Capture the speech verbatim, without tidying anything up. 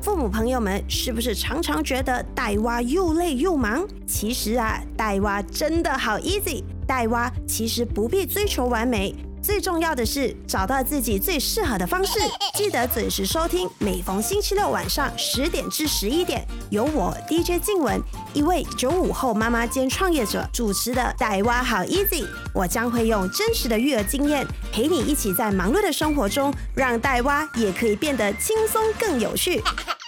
父母朋友们是不是常常觉得带娃又累又忙？其实啊，带娃真的好 easy。带娃其实不必追求完美，最重要的是找到自己最适合的方式。记得准时收听，每逢星期六晚上十点至十一点，由我 D J 静雯，一位九五后妈妈兼创业者主持的带娃好 easy。我将会用真实的育儿经验，陪你一起在忙碌的生活中，让带娃也可以变得轻松更有趣。